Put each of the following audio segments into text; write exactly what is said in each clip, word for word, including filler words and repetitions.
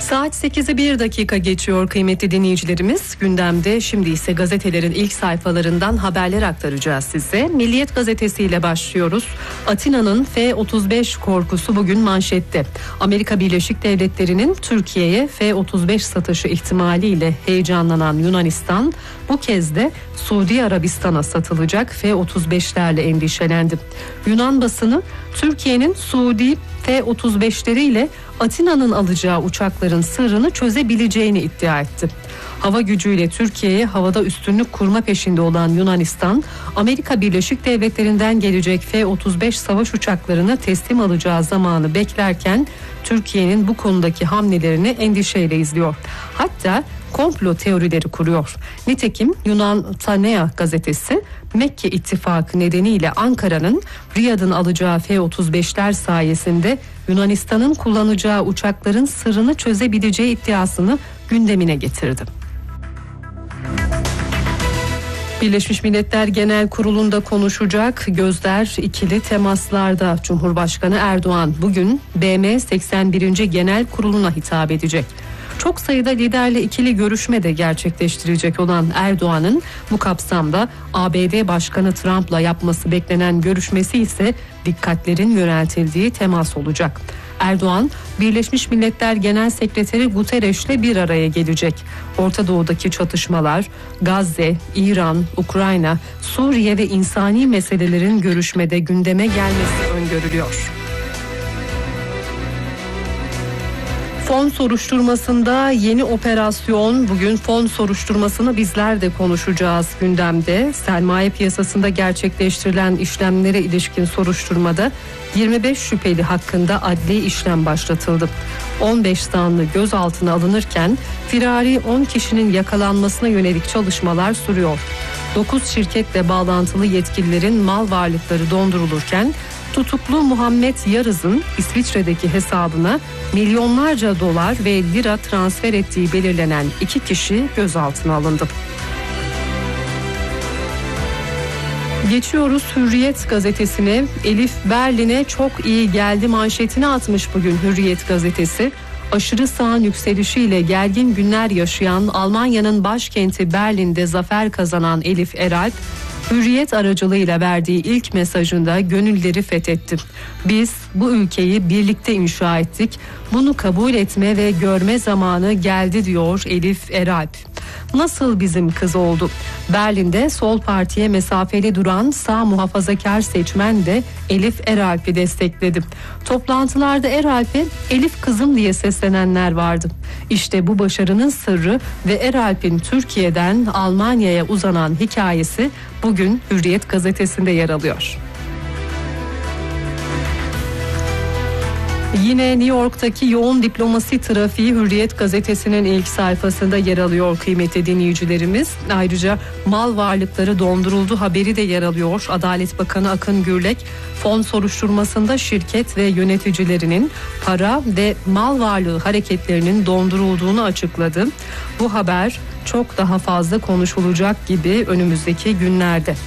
Saat sekize bir dakika geçiyor kıymetli dinleyicilerimiz. Gündemde şimdi ise gazetelerin ilk sayfalarından haberler aktaracağız size. Milliyet gazetesiyle başlıyoruz. Atina'nın F otuz beş korkusu bugün manşette. Amerika Birleşik Devletleri'nin Türkiye'ye F otuz beş satışı ihtimaliyle heyecanlanan Yunanistan bu kez de Suudi Arabistan'a satılacak F otuz beşlerle endişelendi. Yunan basını Türkiye'nin Suudi F otuz beşleriyle Atina'nın alacağı uçakların sırrını çözebileceğini iddia etti. Hava gücüyle Türkiye'ye havada üstünlük kurma peşinde olan Yunanistan, Amerika Birleşik Devletleri'nden gelecek F otuz beş savaş uçaklarını teslim alacağı zamanı beklerken Türkiye'nin bu konudaki hamlelerini endişeyle izliyor. Hatta komplo teorileri kuruyor. Nitekim Yunan Tanea gazetesi Mekke ittifakı nedeniyle Ankara'nın Riyad'ın alacağı F otuz beşler sayesinde Yunanistan'ın kullanacağı uçakların sırrını çözebileceği iddiasını gündemine getirdi. Birleşmiş Milletler Genel Kurulu'nda konuşacak, gözler ikili temaslarda. Cumhurbaşkanı Erdoğan bugün B M seksen birinci Genel Kurulu'na hitap edecek. Çok sayıda liderle ikili görüşme de gerçekleştirecek olan Erdoğan'ın bu kapsamda A B D Başkanı Trump'la yapması beklenen görüşmesi ise dikkatlerin yöneltildiği temas olacak. Erdoğan, Birleşmiş Milletler Genel Sekreteri Guterres'le bir araya gelecek. Orta Doğu'daki çatışmalar, Gazze, İran, Ukrayna, Suriye ve insani meselelerin görüşmede gündeme gelmesi öngörülüyor. Fon soruşturmasında yeni operasyon. Bugün fon soruşturmasını bizler de konuşacağız gündemde. Sermaye piyasasında gerçekleştirilen işlemlere ilişkin soruşturmada yirmi beş şüpheli hakkında adli işlem başlatıldı. on beş zanlı gözaltına alınırken firari on kişinin yakalanmasına yönelik çalışmalar sürüyor. dokuz şirketle bağlantılı yetkililerin mal varlıkları dondurulurken tutuklu Muhammed Yarız'ın İsviçre'deki hesabına milyonlarca dolar ve lira transfer ettiği belirlenen iki kişi gözaltına alındı. Geçiyoruz Hürriyet gazetesine. Elif Berlin'e çok iyi geldi manşetini atmış bugün Hürriyet gazetesi. Aşırı sağın yükselişiyle gergin günler yaşayan Almanya'nın başkenti Berlin'de zafer kazanan Elif Eralp, Hürriyet aracılığıyla verdiği ilk mesajında gönülleri fethetti. Biz bu ülkeyi birlikte inşa ettik. Bunu kabul etme ve görme zamanı geldi diyor Elif Eralp. Nasıl bizim kız oldu? Berlin'de sol partiye mesafeli duran sağ muhafazakar seçmen de Elif Eralp'i destekledi. Toplantılarda Eralp'e Elif kızım diye seslenenler vardı. İşte bu başarının sırrı ve Eralp'in Türkiye'den Almanya'ya uzanan hikayesi bugün Hürriyet gazetesinde yer alıyor. Yine New York'taki yoğun diplomasi trafiği Hürriyet gazetesinin ilk sayfasında yer alıyor kıymetli dinleyicilerimiz. Ayrıca mal varlıkları donduruldu haberi de yer alıyor. Adalet Bakanı Akın Gürlek fon soruşturmasında şirket ve yöneticilerinin para ve mal varlığı hareketlerinin dondurulduğunu açıkladı. Bu haber çok daha fazla konuşulacak gibi önümüzdeki günlerde.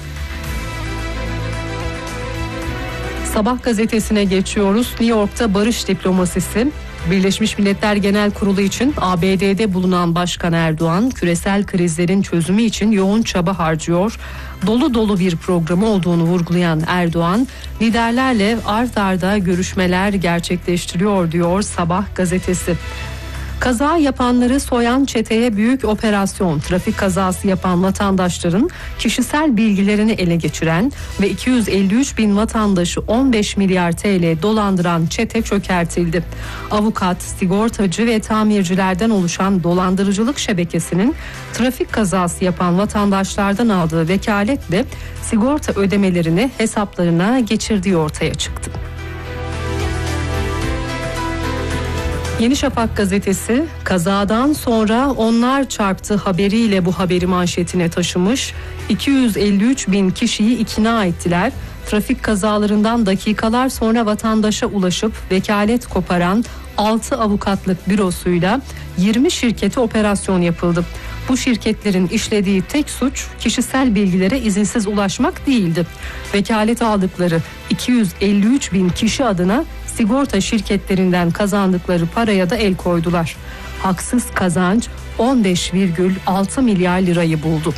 Sabah gazetesine geçiyoruz. New York'ta barış diplomasisi. Birleşmiş Milletler Genel Kurulu için A B D'de bulunan Başkan Erdoğan, küresel krizlerin çözümü için yoğun çaba harcıyor. Dolu dolu bir programı olduğunu vurgulayan Erdoğan, liderlerle art arda görüşmeler gerçekleştiriyor diyor Sabah gazetesi. Kaza yapanları soyan çeteye büyük operasyon. Trafik kazası yapan vatandaşların kişisel bilgilerini ele geçiren ve iki yüz elli üç bin vatandaşı on beş milyar T L dolandıran çete çökertildi. Avukat, sigortacı ve tamircilerden oluşan dolandırıcılık şebekesinin trafik kazası yapan vatandaşlardan aldığı vekaletle sigorta ödemelerini hesaplarına geçirdiği ortaya çıktı. Yeni Şafak gazetesi kazadan sonra onlar çarptı haberiyle bu haberi manşetine taşımış. iki yüz elli üç bin kişiyi ikna ettiler. Trafik kazalarından dakikalar sonra vatandaşa ulaşıp vekalet koparan altı avukatlık bürosuyla yirmi şirkete operasyon yapıldı. Bu şirketlerin işlediği tek suç kişisel bilgilere izinsiz ulaşmak değildi. Vekalet aldıkları iki yüz elli üç bin kişi adına sigorta şirketlerinden kazandıkları paraya da el koydular. Haksız kazanç on beş virgül altı milyar lirayı buldu.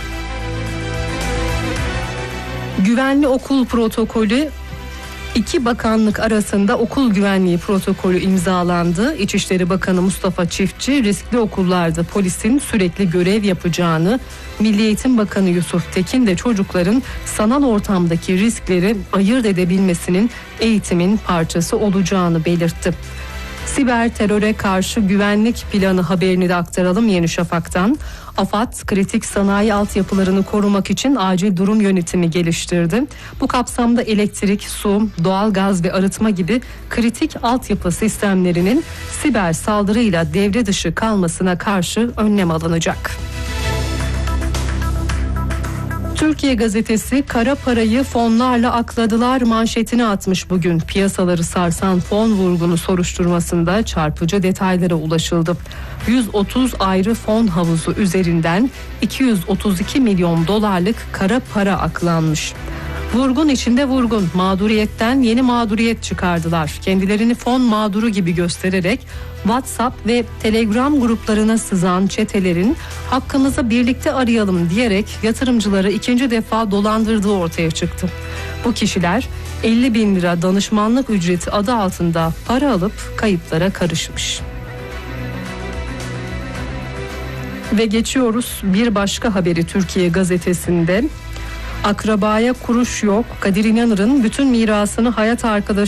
Güvenli okul protokolü, İki bakanlık arasında okul güvenliği protokolü imzalandı. İçişleri Bakanı Mustafa Çiftçi riskli okullarda polisin sürekli görev yapacağını, Milli Eğitim Bakanı Yusuf Tekin de çocukların sanal ortamdaki riskleri ayırt edebilmesinin eğitimin parçası olacağını belirtti. Siber teröre karşı güvenlik planı haberini de aktaralım Yeni Şafak'tan. AFAD kritik sanayi altyapılarını korumak için acil durum yönetimi geliştirdi. Bu kapsamda elektrik, su, doğalgaz ve arıtma gibi kritik altyapı sistemlerinin siber saldırıyla devre dışı kalmasına karşı önlem alınacak. Türkiye Gazetesi kara parayı fonlarla akladılar manşetini atmış bugün. Piyasaları sarsan fon vurgunu soruşturmasında çarpıcı detaylara ulaşıldı. yüz otuz ayrı fon havuzu üzerinden iki yüz otuz iki milyon dolarlık kara para aklanmış. Vurgun içinde vurgun, mağduriyetten yeni mağduriyet çıkardılar. Kendilerini fon mağduru gibi göstererek WhatsApp ve Telegram gruplarına sızan çetelerin hakkımızı birlikte arayalım diyerek yatırımcıları ikinci defa dolandırdığı ortaya çıktı. Bu kişiler elli bin lira danışmanlık ücreti adı altında para alıp kayıplara karışmış. Ve geçiyoruz bir başka haberi Türkiye Gazetesi'nde. Akrabaya kuruş yok. Kadir İnanır'ın bütün mirasını hayat arkadaşı